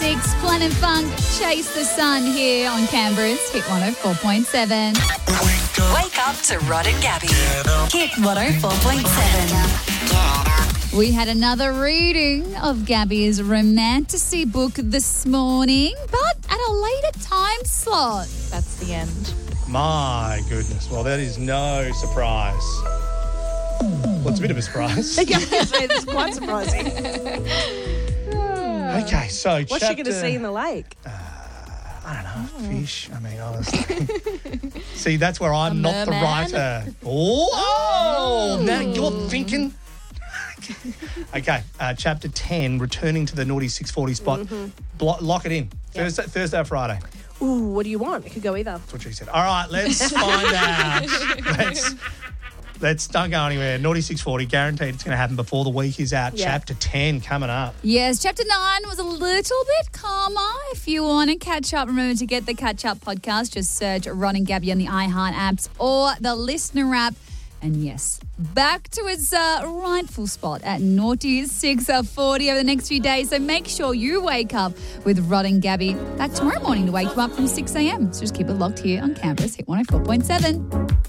6, Planet Funk, Chase the Sun here on Canberra's Hit 104.7. Wake up to Rod and Gabby. Hit 104.7. We had another reading of Gabby's romantasy book this morning, but at a later time slot. That's the end. My goodness. Well, that is no surprise. Well, it's a bit of a surprise. Yeah, it's quite surprising. Okay, so What's she going to see in the lake? I don't know, fish. I mean, honestly. See, that's where I'm not the writer. Oh, now you're thinking. Okay, chapter 10, returning to the naughty 640 spot. Lock it in. Yep. Thursday or Friday. Ooh, what do you want? It could go either. That's what she said. All right, let's find out. Let's don't go anywhere. Naughty 640, guaranteed it's going to happen before the week is out. Yeah. Chapter 10 coming up. Yes, Chapter 9 was a little bit calmer. If you want to catch up, remember to get the Catch Up podcast. Just search Rod and Gabby on the iHeart apps or the Listener app. And yes, back to its rightful spot at naughty 640 over the next few days. So make sure you wake up with Rod and Gabby back tomorrow morning to wake you up from 6 a.m. So just keep it locked here on Canberra's Hit 104.7.